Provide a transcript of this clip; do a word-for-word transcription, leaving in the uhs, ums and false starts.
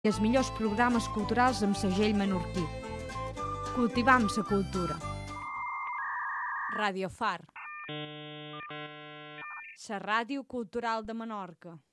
i els millors programes culturals amb segell menorquí. Cultivam la cultura. Radio Far, la ràdio cultural de Menorca.